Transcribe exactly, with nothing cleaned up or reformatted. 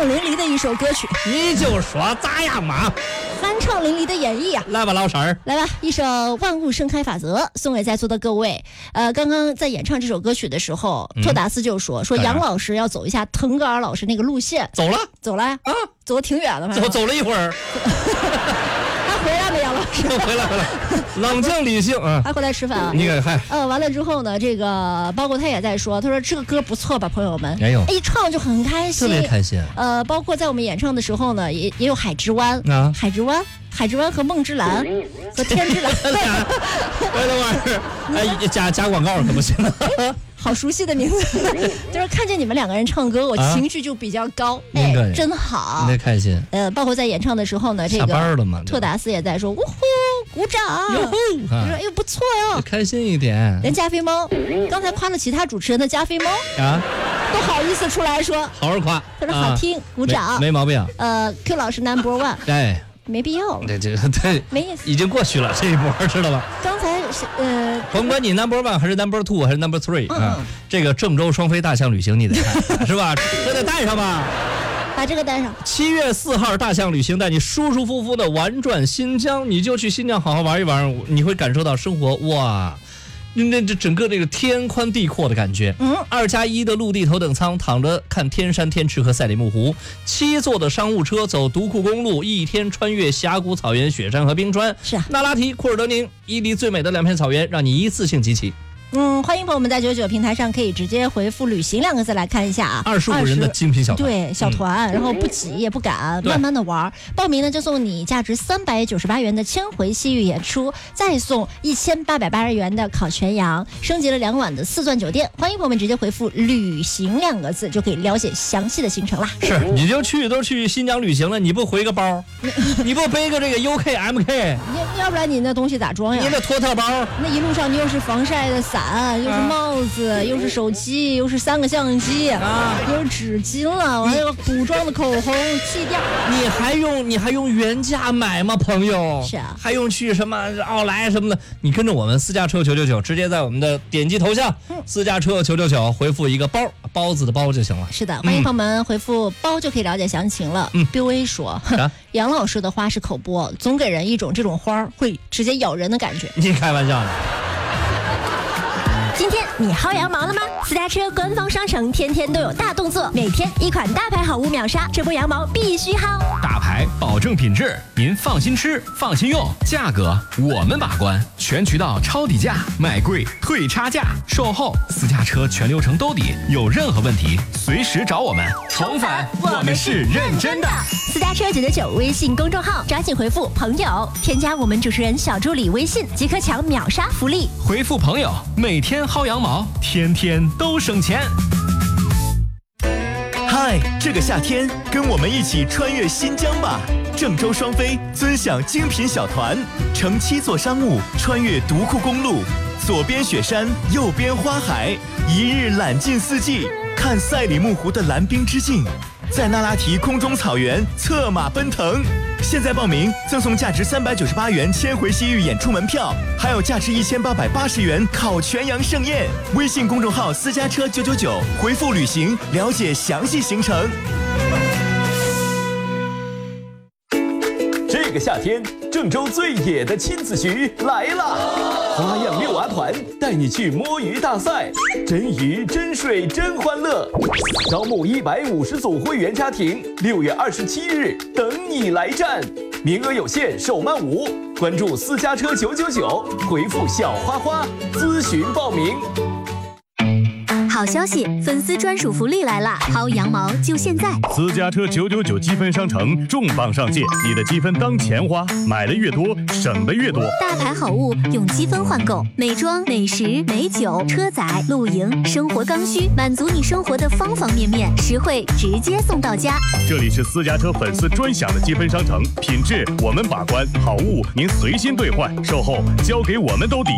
畅淋漓的一首歌曲。 你就说咋样嘛？ 酣畅淋漓的演绎啊！ 来吧，老婶儿， 来吧，一首《万物盛开法则》送给在座的各位。呃，刚刚在演唱这首歌曲的时候，嗯、托达斯就说说杨老师要走一下腾格尔老师那个路线。 走了， 走了啊，走的挺远的嘛。 走走了一会儿。 他回来了，杨老师。 回来回来，冷静理性啊。 还回来吃饭啊？ 你给嗨。 呃，完了之后呢，这个包括他也在说，他说这个歌不错吧，朋友们。 哎呦， 一唱就很开心， 特别开心。 呃，包括在我们演唱的时候呢，也也有海之湾啊，海之湾。海之湾和梦之蓝和天之蓝， 哎，等会儿，哎，加加广告可不行了。 好熟悉的名字，就是看见你们两个人唱歌，我情绪就比较高， 啊、 哎，真好， 特别开心。 呃，包括在演唱的时候呢，这个特达斯也在说，呜呼，鼓掌， 哟呼， 他说哎呦不错哟， 开心一点。 连加菲猫刚才夸了其他主持人的加菲猫啊，都好意思出来说， 好好夸， 他说好听，啊、鼓掌， 没, 没毛病。 呃 ，Q 老师 number one， 哎。 没必要了， 对这个对， 没意思， 已经过去了这一波，知道吧？ 刚才是呃， 甭管你 number one 还是 number two 还是 number three 啊、嗯，这个郑州双飞大象旅行你得看是吧？这得带上吧？ 把这个带上。 七月四号，大象旅行带你舒舒服服的玩转新疆，你就去新疆好好玩一玩，你会感受到生活哇。那这整个这个天宽地阔的感觉，嗯，二加一的陆地头等舱，躺着看天山天池和赛里木湖；七座的商务车走独库公路，一天穿越峡谷、草原、雪山和冰川。 是啊， 那拉提、库尔德宁，伊犁最美的两片草原，让你一次性集齐。 嗯，欢迎朋友们在九九平台上可以直接回复旅行两个字来看一下啊， 二十五人的精品小团， 对小团、嗯，然后不急也不赶，慢慢的玩。报名呢就送你价值三百九十八元的千回西域演出，再送一千八百八十元的烤全羊，升级了两晚的四钻酒店。欢迎朋友们直接回复旅行两个字就可以了解详细的行程啦。 是，你就去都去新疆旅行了，你不回个包，你不背个这个 U K M K， 你要不然你那东西咋装呀？ 你这托特包， 那一路上你又是防晒的伞。又是帽子、啊，又是手机，又是三个相机啊，又是纸巾了，完了补妆的口红、气垫， 你还用你还用原价买吗，朋友？ 是啊， 还用去什么奥莱什么的？你跟着我们私家车九九九，直接在我们的点击头像，嗯、私家车九九九回复一个包，包子的包就行了。 是的，欢迎朋友们回复包就可以了解详情了。嗯 ，B O A 说，啊、杨老师的花式口播总给人一种这种花会直接咬人的感觉。 你开玩笑呢？ 今天你薅羊毛了吗？私家车官方商城天天都有大动作，每天一款大牌好物秒杀，这波羊毛必须薅。 大牌保证品质，您放心吃，放心用，价格我们把关，全渠道抄底价，买贵退差价，售后私家车全流程兜底，有任何问题随时找我们。重返我们是认真的。 私家车九九九微信公众号，抓紧回复朋友，添加我们主持人小助理微信即可抢秒杀福利。 回复朋友，每天薅羊毛，天天都省钱。 嗨，这个夏天跟我们一起穿越新疆吧！郑州双飞尊享精品小团，乘七座商务穿越独库公路，左边雪山，右边花海，一日览尽四季，看赛里木湖的蓝冰之境，在那拉提空中草原策马奔腾。现在报名赠送价值三百九十八元千回西域演出门票，还有价值一千八百八十元烤全羊盛宴。微信公众号私家车九九九，回复旅行了解详细行程。 这个夏天，郑州最野的亲子局来啦！花样遛娃团带你去摸鱼大赛，真鱼真水真欢乐。招募一百五十组会员家庭，六月二十七日等你来战，名额有限，手慢无。关注私家车九九九，回复小花花咨询报名。 好消息，粉丝专属福利来啦！薅羊毛就现在！ 私家车九九九积分商城重磅上线，你的积分当钱花，买的越多，省的越多。 大牌好物用积分换购，美妆、美食、美酒、车载、露营、生活刚需，满足你生活的方方面面，实惠直接送到家。 这里是私家车粉丝专享的积分商城，品质我们把关，好物您随心兑换，售后交给我们兜底。